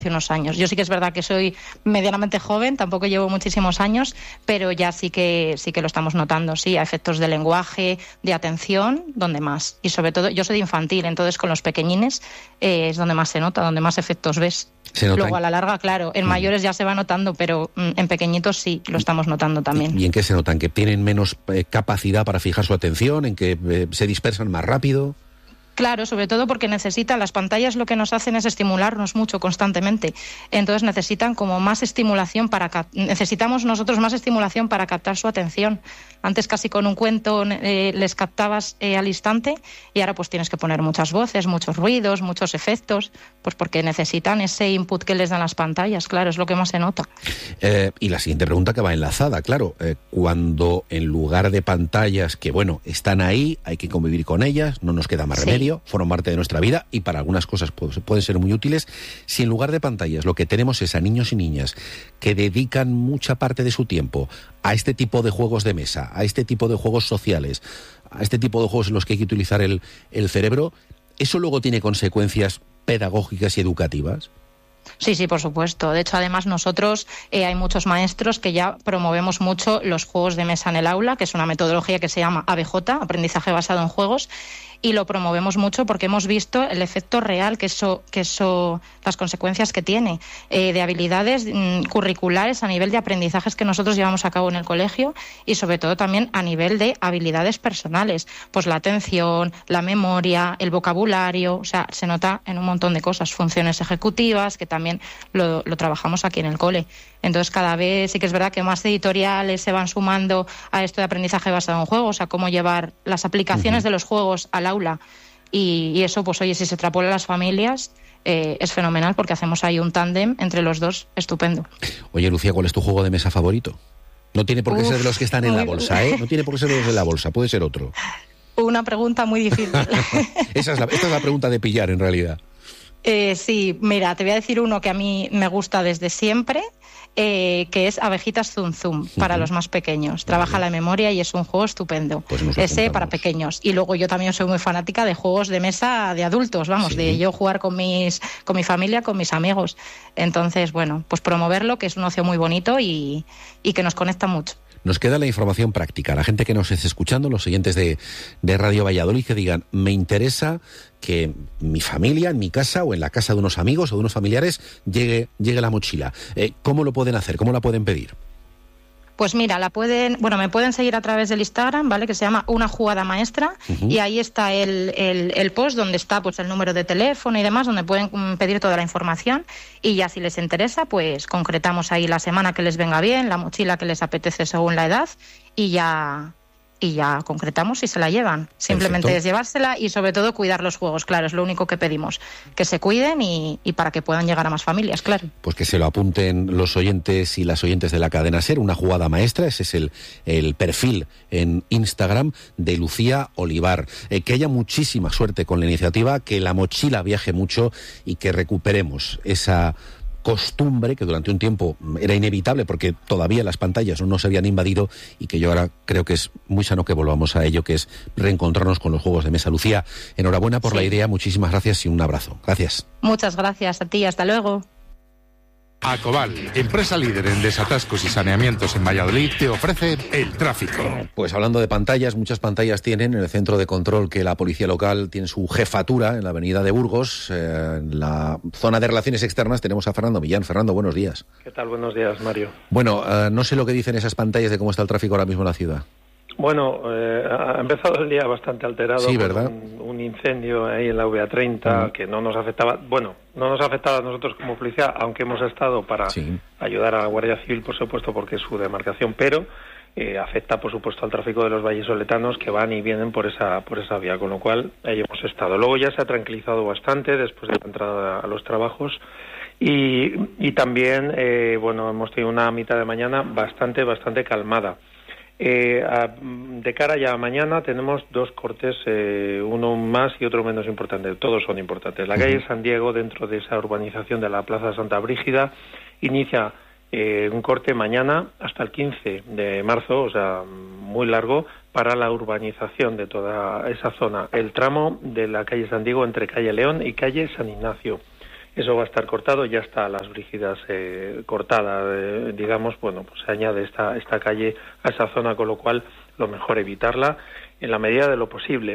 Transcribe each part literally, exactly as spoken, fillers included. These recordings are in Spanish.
unos años. Yo sí que es verdad que soy medianamente joven, tampoco llevo muchísimos años, pero ya sí que sí que lo estamos notando, sí, a efectos de lenguaje, de atención, donde más. Y sobre todo, yo soy de infantil, entonces con los pequeñines eh, es donde más se nota, donde más efectos ves. Luego, a la larga, claro, en mayores ya se va notando, pero mm, en pequeñitos sí lo estamos notando también. ¿Y en qué se notan? ¿Que tienen menos eh, capacidad para fijar su atención? ¿En que eh, se dispersan más rápido? Claro, sobre todo porque necesitan, las pantallas lo que nos hacen es estimularnos mucho constantemente. Entonces necesitan como más estimulación para cap- necesitamos nosotros más estimulación para captar su atención. Antes casi con un cuento eh, les captabas eh, al instante y ahora pues tienes que poner muchas voces, muchos ruidos, muchos efectos, pues porque necesitan ese input que les dan las pantallas, claro, es lo que más se nota. Eh, y la siguiente pregunta que va enlazada, claro, eh, cuando en lugar de pantallas que, bueno, están ahí, hay que convivir con ellas, no nos queda más remedio, sí, forman parte de nuestra vida y para algunas cosas pues, pueden ser muy útiles, si en lugar de pantallas lo que tenemos es a niños y niñas que dedican mucha parte de su tiempo a este tipo de juegos de mesa, a este tipo de juegos sociales, a este tipo de juegos en los que hay que utilizar el, el cerebro, ¿eso luego tiene consecuencias pedagógicas y educativas? Sí, sí, por supuesto. De hecho, además nosotros eh, hay muchos maestros que ya promovemos mucho los juegos de mesa en el aula, que es una metodología que se llama A B J, aprendizaje basado en juegos, y lo promovemos mucho porque hemos visto el efecto real que eso, que eso, las consecuencias que tiene eh, de habilidades mm, curriculares a nivel de aprendizajes que nosotros llevamos a cabo en el colegio y sobre todo también a nivel de habilidades personales, pues la atención, la memoria, el vocabulario, o sea, se nota en un montón de cosas, funciones ejecutivas, que también lo, lo trabajamos aquí en el cole. Entonces cada vez sí que es verdad que más editoriales se van sumando a esto de aprendizaje basado en juegos, a cómo llevar las aplicaciones uh-huh. de los juegos al aula y, y eso, pues oye, si se extrapola a las familias eh, es fenomenal porque hacemos ahí un tándem entre los dos estupendo. Oye, Lucía, ¿cuál es tu juego de mesa favorito? No tiene por qué Uf, ser de los que están en la bolsa, ¿eh? No tiene por qué ser de los de la bolsa, puede ser otro. Una pregunta muy difícil. Esa es la, esta es la pregunta de pillar en realidad. Eh, sí, mira, te voy a decir uno que a mí me gusta desde siempre, eh, que es Abejitas Zum Zum, para uh-huh. los más pequeños. Trabaja uh-huh. la memoria y es un juego estupendo. Pues ese para pequeños. Y luego yo también soy muy fanática de juegos de mesa de adultos, vamos, sí. de yo jugar con mis con mi familia, con mis amigos. Entonces, bueno, pues promoverlo, que es un ocio muy bonito y, y que nos conecta mucho. Nos queda la información práctica. La gente que nos esté escuchando, los oyentes de, de Radio Valladolid, que digan, me interesa que mi familia, en mi casa o en la casa de unos amigos o de unos familiares, llegue, llegue la mochila. Eh, ¿Cómo lo pueden hacer? ¿Cómo la pueden pedir? Pues mira, la pueden, bueno, me pueden seguir a través del Instagram, ¿vale? Que se llama Una Jugada Maestra, uh-huh. y ahí está el, el, el post donde está pues el número de teléfono y demás, donde pueden pedir toda la información y ya si les interesa, pues concretamos ahí la semana que les venga bien, la mochila que les apetece según la edad y ya y ya concretamos si se la llevan. Simplemente Perfecto. Es llevársela y sobre todo cuidar los juegos, claro, es lo único que pedimos, que se cuiden y, y para que puedan llegar a más familias, claro. Pues que se lo apunten los oyentes y las oyentes de la cadena SER, Una Jugada Maestra, ese es el, el perfil en Instagram de Lucía Olivar. Eh, que haya muchísima suerte con la iniciativa, que la mochila viaje mucho y que recuperemos esa costumbre que durante un tiempo era inevitable porque todavía las pantallas no se habían invadido y que yo ahora creo que es muy sano que volvamos a ello, que es reencontrarnos con los juegos de mesa. Lucía, enhorabuena por sí. la idea, muchísimas gracias y un abrazo. Gracias. Muchas gracias a ti, hasta luego. Acoval, empresa líder en desatascos y saneamientos en Valladolid, te ofrece el tráfico. Pues hablando de pantallas, muchas pantallas tienen en el centro de control que la policía local tiene su jefatura en la avenida de Burgos. Eh, en la zona de relaciones externas tenemos a Fernando Millán. Fernando, buenos días. ¿Qué tal? Buenos días, Mario. Bueno, eh, no sé lo que dicen esas pantallas de cómo está el tráfico ahora mismo en la ciudad. Bueno, eh, ha empezado el día bastante alterado. Sí, ¿verdad? Con un, un incendio ahí en la V A treinta uh-huh. que no nos afectaba, bueno, no nos afectaba a nosotros como policía, aunque hemos estado para sí. ayudar a la Guardia Civil, por supuesto, porque es su demarcación, pero eh, afecta, por supuesto, al tráfico de los vallisoletanos que van y vienen por esa por esa vía, con lo cual ahí hemos estado. Luego ya se ha tranquilizado bastante después de la entrada a los trabajos. Y, y también, eh, bueno, hemos tenido una mitad de mañana bastante, bastante calmada. Eh, a, de cara ya a mañana tenemos dos cortes, eh, uno más y otro menos importante. Todos son importantes. La calle San Diego, dentro de esa urbanización de la Plaza Santa Brígida, inicia eh, un corte mañana hasta el quince de marzo, o sea, muy largo, para la urbanización de toda esa zona. El tramo de la calle San Diego entre calle León y calle San Ignacio. eso va a estar cortado, ya está Las Brígidas eh, cortada, eh, digamos, bueno, pues se añade esta, esta calle a esa zona, con lo cual lo mejor evitarla en la medida de lo posible.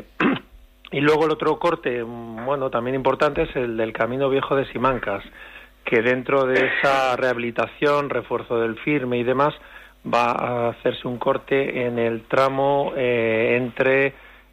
Y luego el otro corte, bueno, también importante, es el del Camino Viejo de Simancas, que dentro de esa rehabilitación, refuerzo del firme y demás, va a hacerse un corte en el tramo eh, entre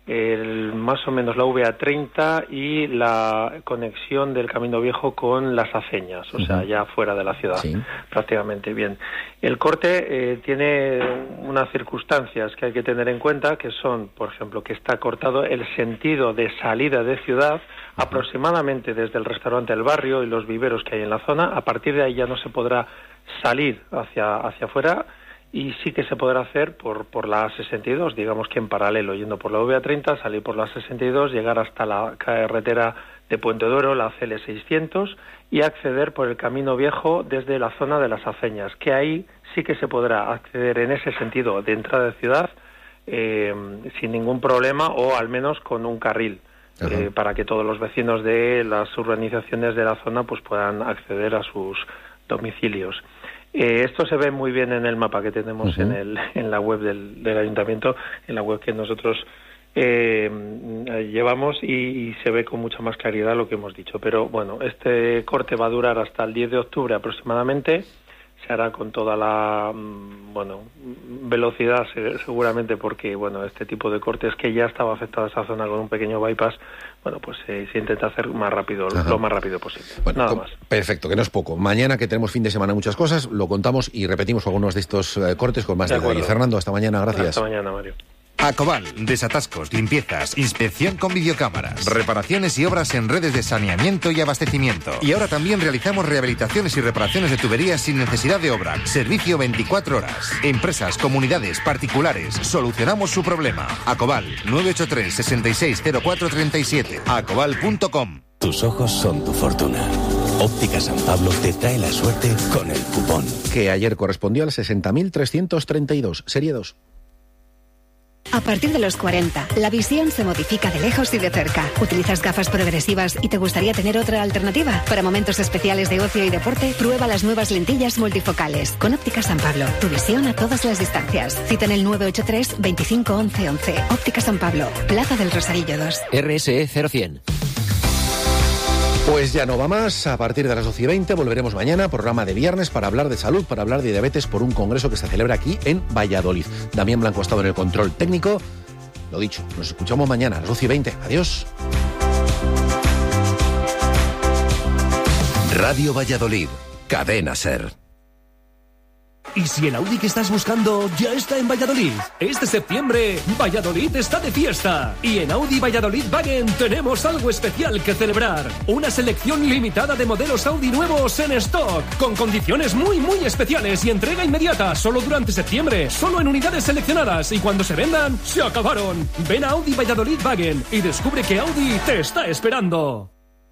el, más o menos la V A treinta y la conexión del Camino Viejo con Las Aceñas, o uh-huh. sea, ya fuera de la ciudad, sí. prácticamente. Bien. El corte eh, tiene unas circunstancias que hay que tener en cuenta, que son, por ejemplo, que está cortado el sentido de salida de ciudad, uh-huh. aproximadamente desde el restaurante El Barrio y los viveros que hay en la zona. A partir de ahí ya no se podrá salir hacia, hacia afuera, y sí que se podrá hacer por, por la A sesenta y dos, digamos que en paralelo, yendo por la V A treinta, salir por la sesenta y dos, llegar hasta la carretera de Puente Duero, la C L seiscientos, y acceder por el Camino Viejo desde la zona de Las Aceñas, que ahí sí que se podrá acceder en ese sentido de entrada de ciudad eh, sin ningún problema, o al menos con un carril, eh, para que todos los vecinos de las urbanizaciones de la zona pues puedan acceder a sus domicilios. Eh, esto se ve muy bien en el mapa que tenemos uh-huh. en, el, en la web del, del ayuntamiento, en la web que nosotros eh, llevamos, y, y se ve con mucha más claridad lo que hemos dicho. Pero bueno, este corte va a durar hasta el diez de octubre aproximadamente. Se hará con toda la bueno velocidad seguramente, porque bueno, este tipo de cortes, que ya estaba afectada esa zona con un pequeño bypass, bueno, pues eh, se intenta hacer más rápido, Ajá. lo más rápido posible. Bueno, Nada con, más. Perfecto, que no es poco. Mañana, que tenemos fin de semana, muchas cosas, lo contamos y repetimos algunos de estos eh, cortes con más de detalle. Fernando, hasta mañana, gracias. Hasta mañana, Mario. Acoval, desatascos, limpiezas, inspección con videocámaras, reparaciones y obras en redes de saneamiento y abastecimiento. Y ahora también realizamos rehabilitaciones y reparaciones de tuberías sin necesidad de obra. Servicio veinticuatro horas. Empresas, comunidades, particulares, solucionamos su problema. Acoval, nueve ocho tres, seis seis cero cuatro tres siete. acoval punto com. Tus ojos son tu fortuna. Óptica San Pablo te trae la suerte con el cupón. Que ayer correspondió al sesenta mil trescientos treinta y dos, serie dos. A partir de los cuarenta, la visión se modifica de lejos y de cerca. ¿Utilizas gafas progresivas y te gustaría tener otra alternativa? Para momentos especiales de ocio y deporte, prueba las nuevas lentillas multifocales. Con Óptica San Pablo, tu visión a todas las distancias. Cita en el nueve ocho tres, veinticinco, once, once. Óptica San Pablo, Plaza del Rosarillo dos. R S E cero cien. Pues ya no va más. A partir de las doce y veinte volveremos mañana, programa de viernes, para hablar de salud, para hablar de diabetes, por un congreso que se celebra aquí en Valladolid. Damián Blanco ha estado en el control técnico. Lo dicho, nos escuchamos mañana a las doce y veinte. Adiós. Radio Valladolid, Cadena SER. ¿Y si el Audi que estás buscando ya está en Valladolid? Este septiembre, Valladolid está de fiesta. Y en Audi Valladolid Wagen tenemos algo especial que celebrar. Una selección limitada de modelos Audi nuevos en stock, con condiciones muy, muy especiales y entrega inmediata, solo durante septiembre, solo en unidades seleccionadas. Y cuando se vendan, se acabaron. Ven a Audi Valladolid Wagen y descubre que Audi te está esperando.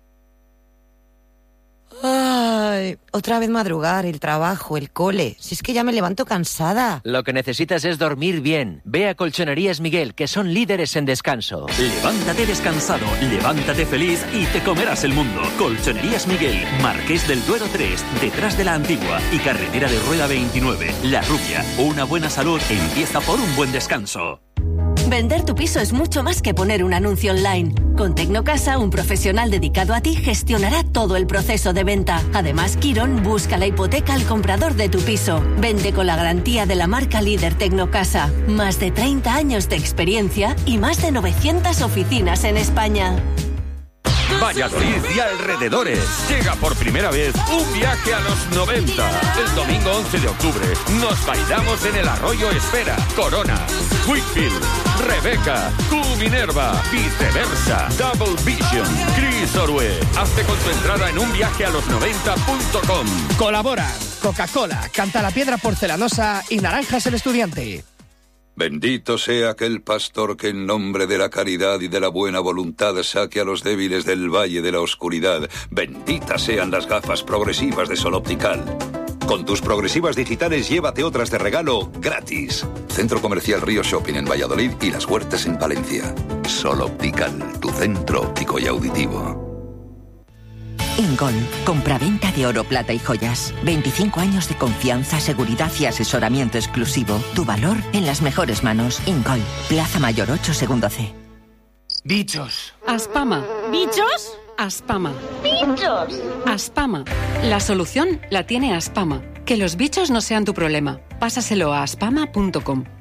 Ay, otra vez madrugar, el trabajo, el cole. Si es que ya me levanto cansada. Lo que necesitas es dormir bien. Ve a Colchonerías Miguel, que son líderes en descanso. Levántate descansado, levántate feliz y te comerás el mundo. Colchonerías Miguel, Marqués del Duero tres, detrás de la Antigua, y carretera de Rueda veintinueve, La Rubia. Una buena salud empieza por un buen descanso. Vender tu piso es mucho más que poner un anuncio online. Con Tecnocasa, un profesional dedicado a ti gestionará todo el proceso de venta. Además, Quirón busca la hipoteca al comprador de tu piso. Vende con la garantía de la marca líder Tecnocasa. Más de treinta años de experiencia y más de novecientas oficinas en España. Valladolid y alrededores. Llega por primera vez un viaje a los noventa. El domingo once de octubre nos bailamos en el Arroyo Esfera, Corona, Wickfield, Rebeca, Q Minerva, Viceversa, Double Vision, Chris Orue. Hazte con tu entrada en un viaje a los noventa punto com. Colaboran Coca-Cola, Cantalapiedra Porcelanosa y Naranjas el Estudiante. Bendito sea aquel pastor que en nombre de la caridad y de la buena voluntad saque a los débiles del valle de la oscuridad. Benditas sean las gafas progresivas de Sol Optical. Con tus progresivas digitales llévate otras de regalo gratis. Centro Comercial Río Shopping en Valladolid y Las Huertas en Palencia. Sol Optical, tu centro óptico y auditivo. Ingol, compraventa de oro, plata y joyas. veinticinco años de confianza, seguridad y asesoramiento exclusivo. Tu valor en las mejores manos. Ingol, Plaza Mayor ocho, segundo C. Bichos. Aspama. ¿Bichos? Aspama. ¡Bichos! Aspama. La solución la tiene Aspama. Que los bichos no sean tu problema. Pásaselo a aspama punto com.